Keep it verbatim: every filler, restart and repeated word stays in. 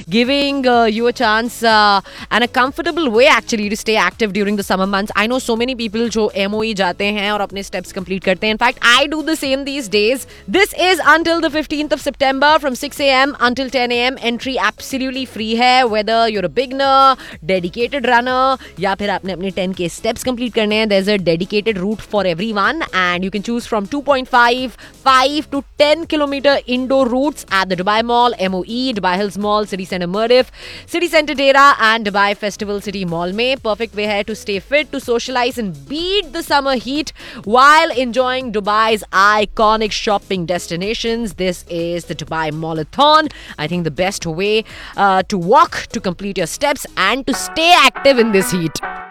giving uh, you a chance uh, and a comfortable way actually to stay active during the summer months. I know so many people जो M O E जाते हैं और अपने steps complete करते हैं. In fact, I do the same these days. This is until the fifteenth of September from six a.m. until ten a.m. Entry absolutely free है. Whether you're a beginner, dedicated runner या फिर आपने अपने ten K steps complete करने हैं, there's a dedicated route for everyone and you can choose from two point five, five to ten kilometer indoor routes at the Dubai Mall, M O E, Dubai Hills Mall, City Centre Murif, City Centre Dera and Dubai Festival City Mall में. Perfect way है to stay fit, to socialize and beat the summer heat while enjoying Dubai's iconic shopping destinations. This is the Dubai Mallathon. I think the best way uh, to walk, to complete your steps and to stay active in this heat.